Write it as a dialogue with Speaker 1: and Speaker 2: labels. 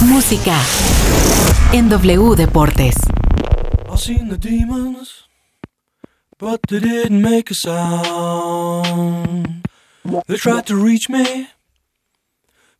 Speaker 1: Música en W Deportes.
Speaker 2: I've seen the demons, but they didn't make a sound. They tried to reach me,